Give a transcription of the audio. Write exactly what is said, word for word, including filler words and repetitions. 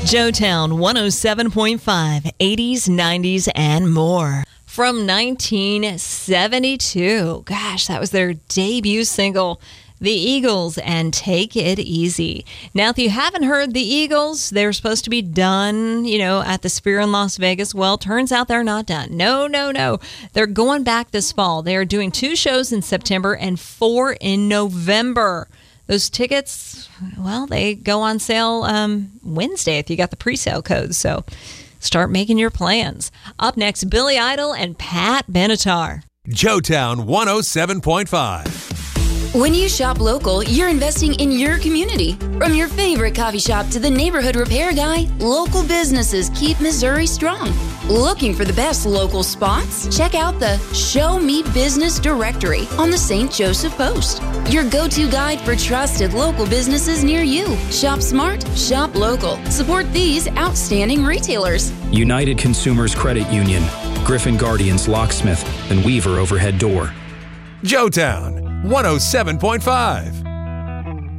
Joetown one oh seven point five, eighties, nineties, and more. From nineteen seventy-two. Gosh, that was their debut single, The Eagles and Take It Easy. Now, if you haven't heard The Eagles, they were supposed to be done, you know, at the Sphere in Las Vegas. Well, turns out they're not done. No, no, no. They're going back this fall. They are doing two shows in September and four in November. Those tickets, well, they go on sale um, Wednesday if you got the pre-sale code. So start making your plans. Up next, Billy Idol and Pat Benatar. Joetown one oh seven point five. When you shop local, you're investing in your community. From your favorite coffee shop to the neighborhood repair guy, local businesses keep Missouri strong. Looking for the best local spots? Check out the Show Me Business directory on the Saint Joseph Post. Your go-to guide for trusted local businesses near you. Shop smart, shop local. Support these outstanding retailers. United Consumers Credit Union, Griffin Guardians Locksmith, and Weaver Overhead Door. Joetown one oh seven point five.